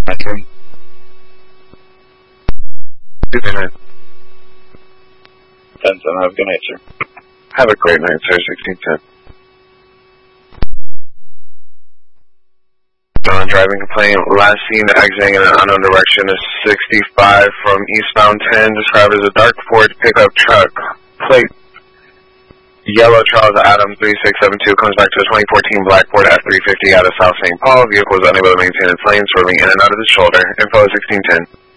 Metro. 239. 10-7, have a good night, sir. Have a great night, sir. 1610. Driving complaint, last seen exiting in an unknown direction is 65 from eastbound 10, described as a dark Ford pickup truck. Plate yellow Charles Adams 3672, comes back to a 2014 black Ford F350 out of South St. Paul. Vehicle was unable to maintain its lane, swerving in and out of the shoulder. Info is 1610.